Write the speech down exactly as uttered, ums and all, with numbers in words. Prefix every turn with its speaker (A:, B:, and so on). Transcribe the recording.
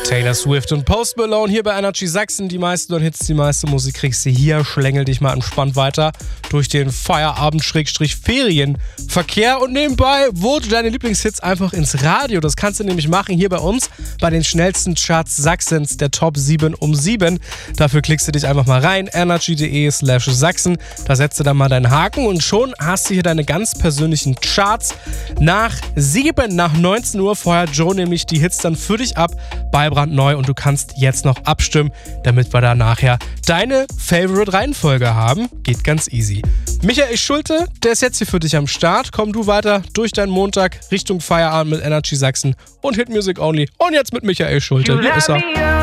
A: Taylor Swift und Post Malone hier bei Energy Sachsen. Die meisten neuen Hits, die meiste Musik kriegst du hier. Schlängel dich mal entspannt weiter durch den Feierabend-Ferienverkehr. Und nebenbei wurde deine Lieblingshits einfach ins Radio. Das kannst du nämlich machen hier bei uns bei den schnellsten Charts Sachsens, der Top sieben um sieben. Dafür klickst du dich einfach mal rein, energy.de slash Sachsen. Da setzt du dann mal deinen Haken und schon hast du hier deine ganz persönlichen Charts. Nach sieben, nach neunzehn Uhr feuert Joe nämlich die Hits dann für dich ab bei brandneu und du kannst jetzt noch abstimmen, damit wir da nachher deine Favorite-Reihenfolge haben. Geht ganz easy. Michael Schulte, der ist jetzt hier für dich am Start. Komm du weiter durch deinen Montag Richtung Feierabend mit Energy Sachsen und Hit Music Only. Und jetzt mit Michael Schulte. Hier ist er.